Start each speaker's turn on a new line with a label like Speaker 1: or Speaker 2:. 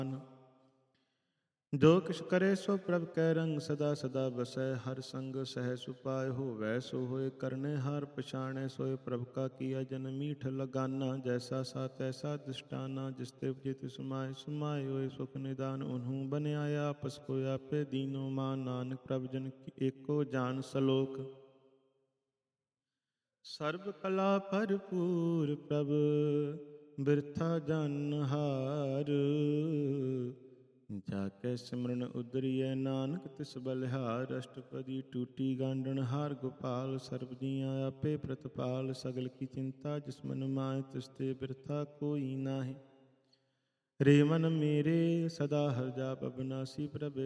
Speaker 1: ਜੋ ਕਿਛ ਕਰੇ ਸੋ ਪ੍ਰਭ ਕੈ ਰੰਗ, ਸਦਾ ਸਦਾ ਬਸੈ ਹਰ ਸੰਗ। ਸਹਿ ਸੁਪਾਇ ਹੋਵੈ ਸੋ ਹੋਏ, ਕਰਨੇ ਹਾਰ ਪਛਾਣੈ ਸੋਏ। ਪ੍ਰਭ ਕਾ ਕੀਆ ਜਨ ਮੀਠ ਲਗਾਨਾ, ਜੈਸਾ ਸਾ ਤੈਸਾ ਦਿਸਟਾਨਾ। ਜਿਸ ਤੇ ਉਪਜੇ ਤਿਸ ਸਮਾਏ, ਸਮਾਏ ਹੋਏ ਸੁਖ ਨਿਦਾਨ। ਉਨਹੂ ਬਨਿਆ ਆਪਸ ਕੋ ਆਪੇ, ਦੀਨੋ ਮਾਨ। ਨਾਨਕ ਪ੍ਰਭ ਜਨ ਕੀ ਏਕੋ ਜਾਨ ਸਲੋਕ। ਸਰਬ ਕਲਾ ਭਰਪੂਰ ਪ੍ਰਭ ਬਿਰਥਾ ਜਾਨਹਾਰ। ਜਾ ਕੈ ਸਿਮਰਨ ਉਦਰੀਐ ਨਾਨਕ ਤਿਸ ਬਲਿਹਾਰ। ਅਸ਼ਟਪਦੀ ਟੂਟੀ ਗਾਂਡਣ ਹਾਰ ਗੋਪਾਲ, ਸਰਬ ਜੀਆਂ ਆਪੇ ਪ੍ਰਤਪਾਲ। ਸਗਲ ਕੀ ਚਿੰਤਾ ਜਿਸ ਮਨ ਮਾਹਿ, ਤਿਸ ਤੇ ਬਿਰਥਾ ਕੋਈ ਨਾਹਿ। ਰੇ ਮਨ ਮੇਰੇ ਸਦਾ ਹਰਿ ਜਾਪ, ਅਬਿਨਾਸੀ ਪ੍ਰਭ